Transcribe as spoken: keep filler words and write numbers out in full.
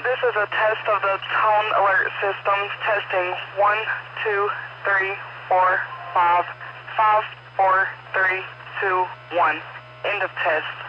This is a test of the tone alert systems. Testing one, two, three, four, five, five, four, three, two, one. End of test.